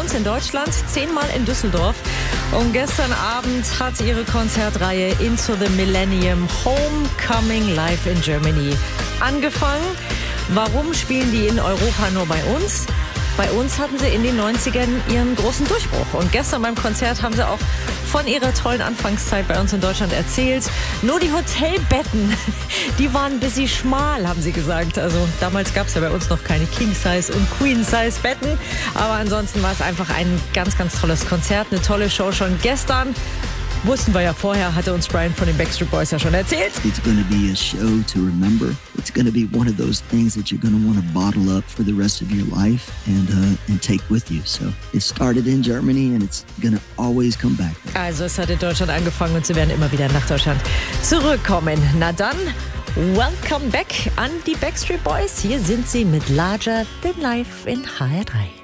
uns in Deutschland, 10-mal in Düsseldorf. Und gestern Abend hat ihre Konzertreihe Into the Millennium Homecoming Live in Germany angefangen. Warum spielen die in Europa nur bei uns? Bei uns hatten sie in den 90ern ihren großen Durchbruch. Und gestern beim Konzert haben sie auch von ihrer tollen Anfangszeit bei uns in Deutschland erzählt. Nur die Hotelbetten, die waren ein bisschen schmal, haben sie gesagt. Also damals gab es ja bei uns noch keine King-Size- und Queen-Size-Betten. Aber ansonsten war es einfach ein ganz, ganz tolles Konzert, eine tolle Show schon gestern. Wussten wir ja vorher, hatte uns Brian von den Backstreet Boys ja schon erzählt. It's going to be a show to remember. It's going to be one of those things that you're going to want to bottle up for the rest of your life and take with you. So it started in Germany and it's going to always come back. Also es hat in Deutschland angefangen und sie werden immer wieder nach Deutschland zurückkommen. Na dann, welcome back an die Backstreet Boys. Hier sind sie mit Larger Than Life in HR3.